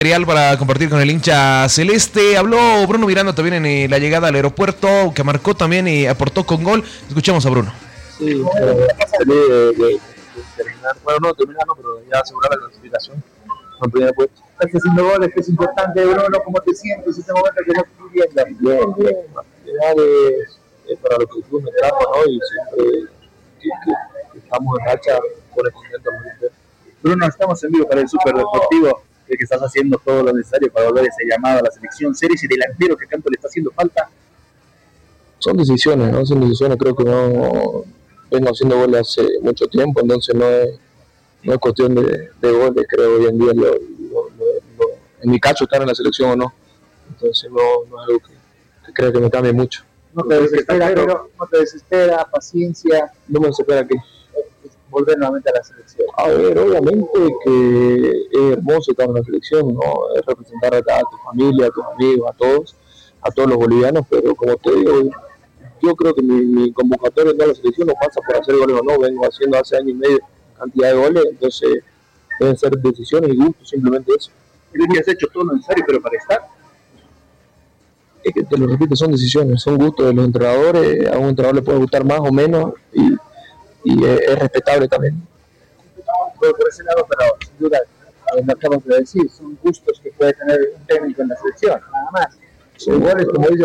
Material para compartir con el hincha celeste. Habló Bruno Miranda también en la llegada al aeropuerto, que marcó también y aportó con gol. Escuchamos a Bruno. Sí, de terminar, bueno, no terminar, no, pero ya asegurar la clasificación con primer puesto. Estás haciendo goles, que es importante, Bruno. ¿Cómo te sientes en este momento que estás viviendo? Bien. La realidad es para lo que el club me trajo, ¿no? Y siempre que estamos en racha, pone contento a la gente. Bruno, estamos en vivo para el Super Deportivo. De que estás haciendo todo lo necesario para volver ese llamado a la selección. Ser ese delantero que tanto le está haciendo falta. Son decisiones, ¿no? Son decisiones, creo que no vengo haciendo goles hace mucho tiempo, entonces no es cuestión de goles, creo hoy en día en mi caso estar en la selección o no. Entonces no es algo que creo que me cambie mucho. No te desespera, pero no te desespera, paciencia. No me desespera que volver nuevamente a la selección. A ver, obviamente que es hermoso estar en la selección, ¿no? Es representar acá a tu familia, a tus amigos, a todos los bolivianos, pero como te digo, yo creo que mi convocatoria en la selección no pasa por hacer goles o no, vengo haciendo hace año y medio cantidad de goles, entonces deben ser decisiones y gustos, simplemente eso. Creo que has hecho todo lo necesario, pero para estar. Es que te lo repito, son decisiones, son gustos de los entrenadores, a un entrenador le puede gustar más o menos y es respetable también. Por ese lado, pero sin duda, lo acabas de decir, son gustos que puede tener un técnico en la selección, nada más. Son goles, como dices,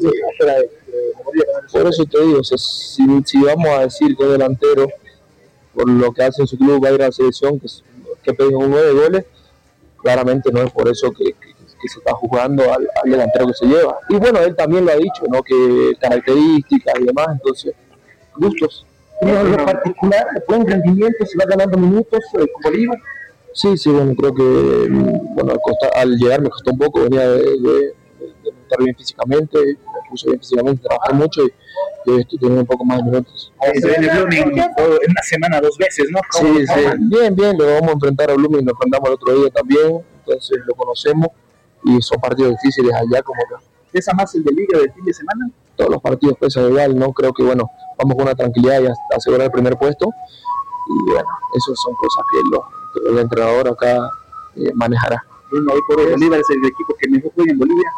por eso te digo, si vamos a decir que delantero, por lo que hace en su club, va a ir a la selección, que peguen 9 goles, claramente no es por eso que se está jugando al delantero que se lleva. Y bueno, él también lo ha dicho, ¿no? Que características y demás, entonces, gustos. En lo particular, buen rendimiento, se va ganando minutos con Bolívar. Sí, bueno, creo que al llegar me costó un poco, venía de estar bien físicamente, me puse bien físicamente, trabajé mucho y estoy teniendo un poco más de minutos. Se viene Blooming en una semana 2 veces, ¿no? Sí, bien, lo vamos a enfrentar a Blooming, lo enfrentamos el otro día también, entonces lo conocemos y son partidos difíciles allá como acá. ¿Pesa más el de Liga del fin de semana? Todos los partidos pesan igual, ¿no? Creo que vamos con una tranquilidad y asegurar el primer puesto y bueno, esas son cosas que el entrenador acá manejará. Hoy por hoy Bolívar es el equipo que mejor juega en Bolivia.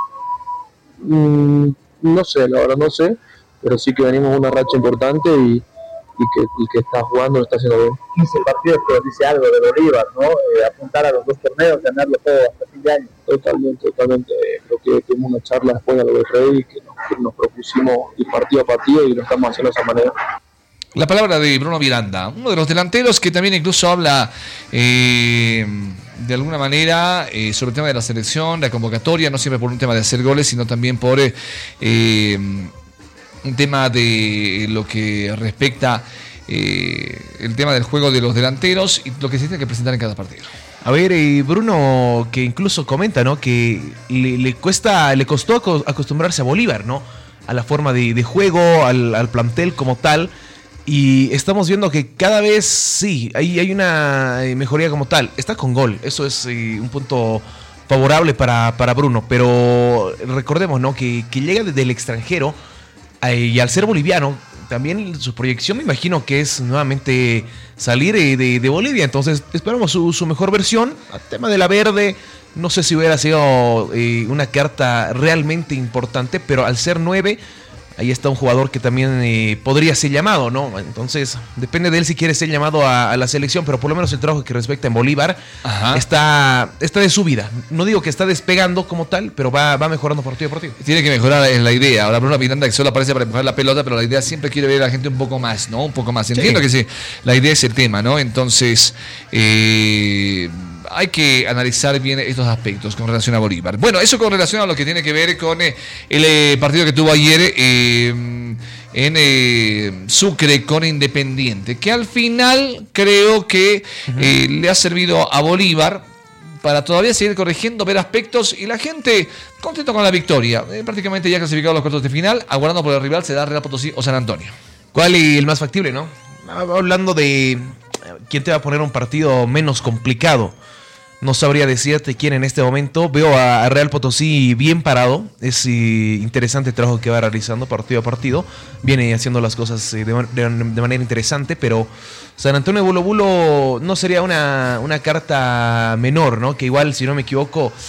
No sé, la verdad no sé, pero sí que venimos una racha importante y que está jugando lo está haciendo bien. 15 partidos, pero dice algo de Bolívar, ¿no? Apuntar a los 2 torneos, ganarlo todo hasta fin de año. Totalmente. Creo que tuvimos una charla después de lo de Rey que nos propusimos ir partido a partido y lo estamos haciendo de esa manera. La palabra de Bruno Miranda, uno de los delanteros que también incluso habla de alguna manera sobre el tema de la selección, la convocatoria, no siempre por un tema de hacer goles, sino también por un tema de lo que respecta el tema del juego de los delanteros y lo que se tiene que presentar en cada partido. A ver, Bruno, que incluso comenta, ¿no? Que le costó acostumbrarse a Bolívar, ¿no? A la forma de juego, al plantel como tal. Y estamos viendo que cada vez sí, hay una mejoría como tal. Está con gol, eso es un punto favorable para Bruno. Pero recordemos, ¿no? Que llega desde el extranjero y al ser boliviano, también su proyección me imagino que es nuevamente salir de Bolivia. Entonces esperamos su mejor versión. El tema de la verde, no sé si hubiera sido una carta realmente importante, pero al ser 9... ahí está un jugador que también podría ser llamado, ¿no? Entonces, depende de él si quiere ser llamado a la selección, pero por lo menos el trabajo que respecta en Bolívar está de subida. No digo que está despegando como tal, pero va mejorando partido a partido. Tiene que mejorar en la idea. Ahora Bruno Miranda que solo aparece para empujar la pelota, pero la idea siempre quiere ver a la gente un poco más, ¿no? Un poco más. Entiendo que sí, la idea es el tema, ¿no? Entonces, hay que analizar bien estos aspectos con relación a Bolívar. Bueno, eso con relación a lo que tiene que ver con el partido que tuvo ayer en Sucre con Independiente, que al final creo que le ha servido a Bolívar para todavía seguir corrigiendo, ver aspectos y la gente contento con la victoria. Prácticamente ya clasificado a los cuartos de final, aguardando por el rival será Real Potosí o San Antonio. ¿Cuál y el más factible, no? Hablando de quién te va a poner un partido menos complicado. No sabría decirte quién en este momento. Veo a Real Potosí bien parado. Es interesante el trabajo que va realizando partido a partido. Viene haciendo las cosas de manera interesante, pero San Antonio de Bulo Bulo no sería una carta menor, ¿no? Que igual, si no me equivoco,